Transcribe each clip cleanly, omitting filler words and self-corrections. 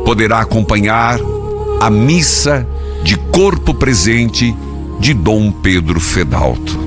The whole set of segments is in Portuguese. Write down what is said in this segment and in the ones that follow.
poderá acompanhar a missa de corpo presente de Dom Pedro Fedalto.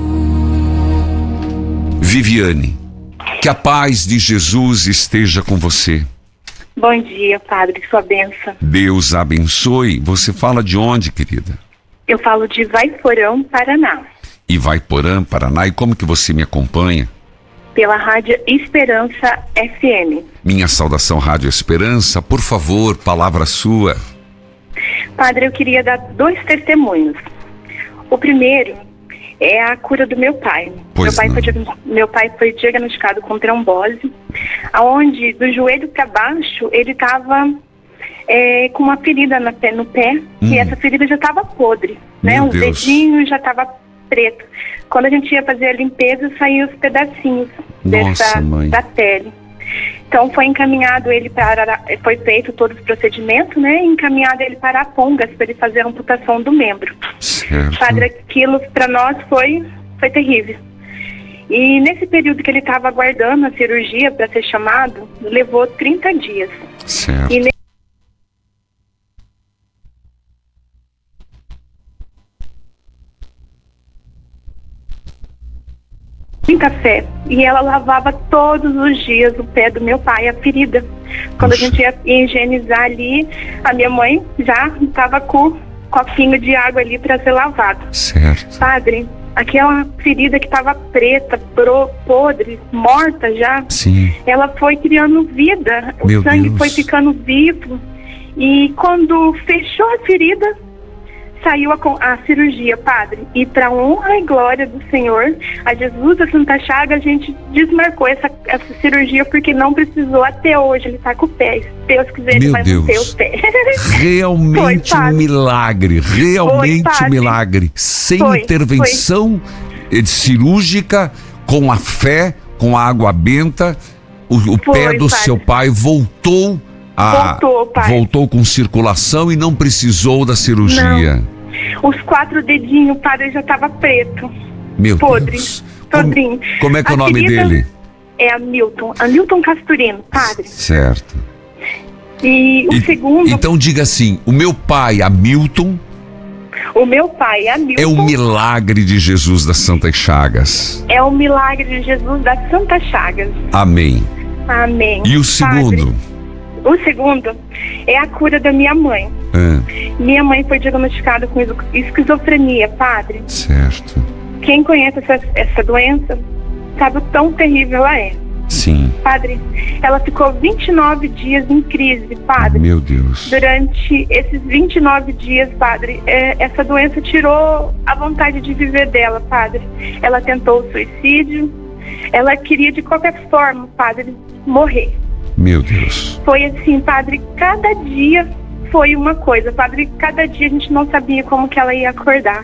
Viviane, que a paz de Jesus esteja com você. Bom dia, padre, sua bênção. Deus abençoe. Você fala de onde, querida? Eu falo de Vaiporã, Paraná. Ivaiporã, Paraná. E como que você me acompanha? Pela Rádio Esperança FM. Minha saudação, Rádio Esperança. Por favor, palavra sua. Padre, eu queria dar 2 testemunhos. O primeiro é a cura do meu pai. Meu pai foi diagnosticado com trombose, onde do joelho para baixo ele estava com uma ferida no pé, e essa ferida já estava podre, né? Os dedinhos já estavam pretos. Quando a gente ia fazer a limpeza, saíam os pedacinhos da pele. Então foi encaminhado ele foi feito todo o procedimento, né? Encaminhado ele para Arapongas para ele fazer a amputação do membro. Certo. Padre, aquilo para nós foi terrível. E nesse período que ele estava aguardando a cirurgia para ser chamado, levou 30 dias. Certo. E muita fé. E ela lavava todos os dias o pé do meu pai, a ferida. Quando a gente ia higienizar ali, a minha mãe já estava com o copinho de água ali para ser lavado. Certo. Padre, aquela ferida que estava preta, podre, morta já, sim, ela foi criando vida. O meu sangue Deus. foi ficando vivo. E quando fechou a ferida, saiu a cirurgia, padre. E para honra e glória do Senhor, a Jesus da Santa Chaga, a gente desmarcou essa cirurgia porque não precisou até hoje. Ele está com o pé. Se Deus quiser, ele vai manter o pé. Realmente um milagre. Realmente um milagre. Sem intervenção cirúrgica, com a fé, com a água benta, o pé do seu pai voltou. Voltou com circulação e não precisou da cirurgia. Não. Os 4 dedinhos, padre, já estava preto. Meu podre, Deus. Podrinho. Como é que é o nome dele? É Hamilton Casturino, padre. Certo. E o segundo... Então diga assim, o meu pai, Hamilton... O meu pai, Hamilton... É o milagre de Jesus das Santas Chagas. É o milagre de Jesus das Santas Chagas. Amém. Amém. E o segundo? Padre, o segundo é a cura da minha mãe. Minha mãe foi diagnosticada com esquizofrenia, padre. Certo. Quem conhece essa doença sabe o tão terrível ela é. Sim. Padre, ela ficou 29 dias em crise, padre. Meu Deus. Durante esses 29 dias, padre, essa doença tirou a vontade de viver dela, padre. Ela tentou o suicídio, ela queria de qualquer forma, padre, morrer. Meu Deus. Foi assim, padre, cada dia foi uma coisa, padre, cada dia a gente não sabia como que ela ia acordar.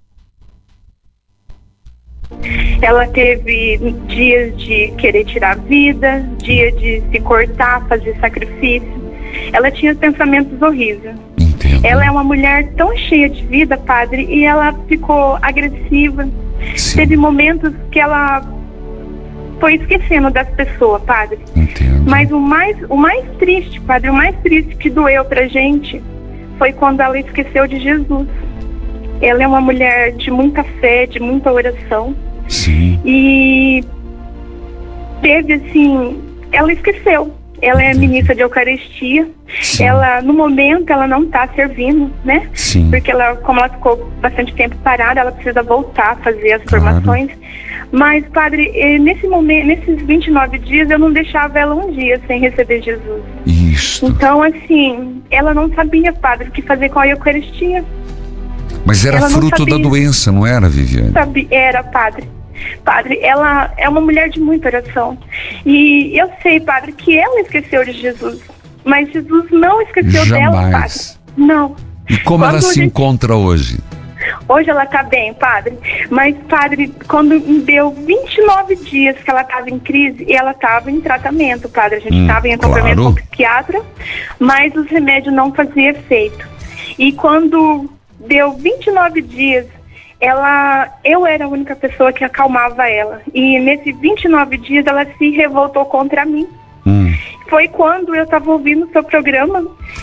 Ela teve dias de querer tirar a vida, dia de se cortar, fazer sacrifício. Ela tinha pensamentos horríveis. Entendo. Ela é uma mulher tão cheia de vida, padre, e ela ficou agressiva. Sim. Teve momentos que ela foi esquecendo das pessoas, padre. Entendo. Mas o mais triste, padre, o mais triste que doeu pra gente foi quando ela esqueceu de Jesus. Ela é uma mulher de muita fé, de muita oração. Sim. E teve assim, ela esqueceu. Ela é ministra de Eucaristia. Sim. Ela, no momento, ela não está servindo, né? Sim. Porque como ela ficou bastante tempo parada, ela precisa voltar a fazer as formações. Mas, padre, nesse momento, nesses 29 dias, eu não deixava ela um dia sem receber Jesus. Isso. Então, assim, ela não sabia, padre, o que fazer com a Eucaristia. Mas era fruto da doença, não era, Viviane? Era, padre. Padre, ela é uma mulher de muita oração. E eu sei, padre, que ela esqueceu de Jesus. Mas Jesus não esqueceu dela, padre. Não. E como ela se encontra hoje? Hoje ela tá bem, padre. Mas, padre, quando deu 29 dias que ela estava em crise, e ela estava em tratamento, padre. A gente estava em acompanhamento com o psiquiatra, mas os remédios não faziam efeito. E quando deu 29 dias, eu era a única pessoa que acalmava ela. E nesses 29 dias ela se revoltou contra mim. Foi quando eu estava ouvindo o seu programa